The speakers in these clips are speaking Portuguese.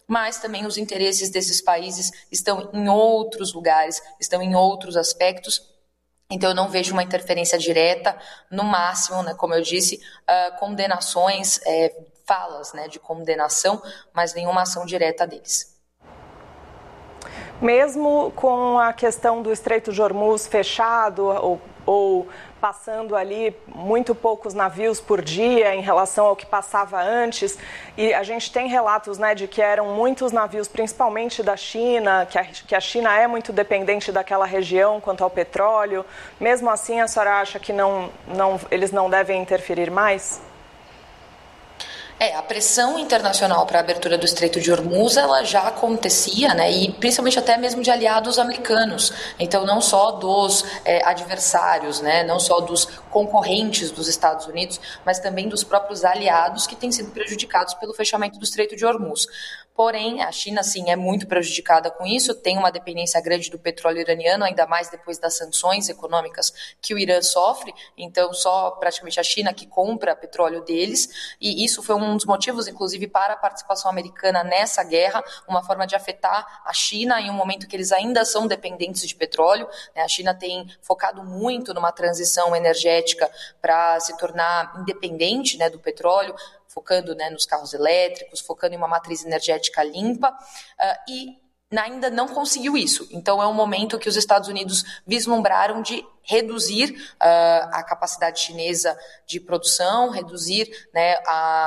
mas também os interesses desses países estão em outros lugares, estão em outros aspectos. Então, eu não vejo uma interferência direta, no máximo, né, como eu disse, condenações, falas, né, de condenação, mas nenhuma ação direta deles. Mesmo com a questão do Estreito de Hormuz fechado ou passando ali muito poucos navios por dia em relação ao que passava antes, e a gente tem relatos, né, de que eram muitos navios, principalmente da China, que a China é muito dependente daquela região quanto ao petróleo. Mesmo assim, a senhora acha que eles não devem interferir mais? A pressão internacional para a abertura do Estreito de Hormuz, ela já acontecia, né, e principalmente até mesmo de aliados americanos, então não só dos adversários, né, não só dos concorrentes dos Estados Unidos, mas também dos próprios aliados que têm sido prejudicados pelo fechamento do Estreito de Hormuz. Porém, a China, sim, é muito prejudicada com isso, tem uma dependência grande do petróleo iraniano, ainda mais depois das sanções econômicas que o Irã sofre, então só praticamente a China que compra petróleo deles, e isso foi um dos motivos, inclusive, para a participação americana nessa guerra, uma forma de afetar a China em um momento que eles ainda são dependentes de petróleo, né? A China tem focado muito numa transição energética para se tornar independente, né, do petróleo, focando, né, nos carros elétricos, focando em uma matriz energética limpa, e ainda não conseguiu isso. Então, é um momento que os Estados Unidos vislumbraram de reduzir a capacidade chinesa de produção, reduzir, né,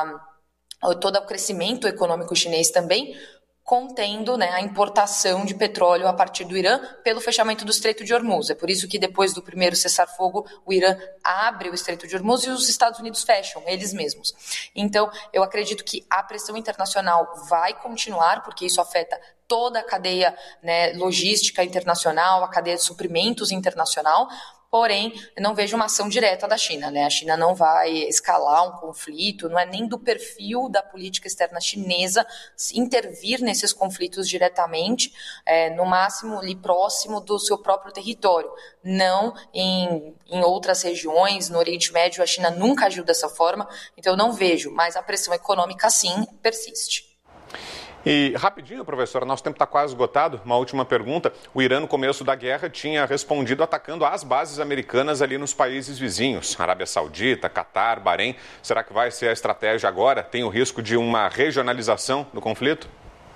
todo o crescimento econômico chinês também, contendo, né, a importação de petróleo a partir do Irã pelo fechamento do Estreito de Hormuz. É por isso que depois do primeiro cessar-fogo, o Irã abre o Estreito de Hormuz e os Estados Unidos fecham, eles mesmos. Então, eu acredito que a pressão internacional vai continuar, porque isso afeta toda a cadeia, né, logística internacional, a cadeia de suprimentos internacional. Porém, eu não vejo uma ação direta da China, né? A China não vai escalar um conflito, não é nem do perfil da política externa chinesa intervir nesses conflitos diretamente, no máximo ali próximo do seu próprio território, não em outras regiões, no Oriente Médio a China nunca agiu dessa forma, então eu não vejo, mas a pressão econômica sim persiste. E rapidinho, professora, nosso tempo está quase esgotado. Uma última pergunta. O Irã, no começo da guerra, tinha respondido atacando as bases americanas ali nos países vizinhos. Arábia Saudita, Catar, Bahrein. Será que vai ser a estratégia agora? Tem o risco de uma regionalização do conflito?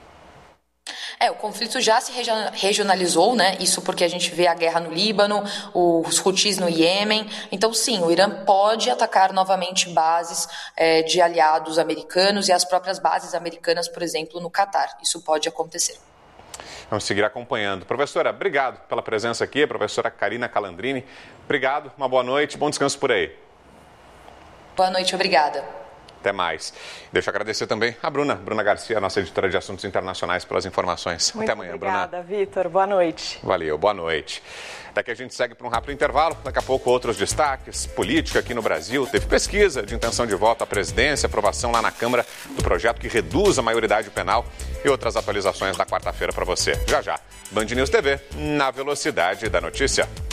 O conflito já se regionalizou, né? Isso porque a gente vê a guerra no Líbano, os Houthis no Iêmen. Então, sim, o Irã pode atacar novamente bases de aliados americanos e as próprias bases americanas, por exemplo, no Catar. Isso pode acontecer. Vamos seguir acompanhando. Professora, obrigado pela presença aqui. A professora Karina Calandrini. Obrigado, uma boa noite, bom descanso por aí. Boa noite, obrigada. Até mais. Deixa eu agradecer também a Bruna Garcia, nossa editora de assuntos internacionais, pelas informações. Muito até amanhã, obrigada, Bruna. Vitor. Boa noite. Valeu, boa noite. Daqui a gente segue para um rápido intervalo. Daqui a pouco outros destaques. Política aqui no Brasil. Teve pesquisa de intenção de voto à presidência, aprovação lá na Câmara do projeto que reduz a maioridade penal e outras atualizações da quarta-feira para você. Já já. Band News TV, na velocidade da notícia.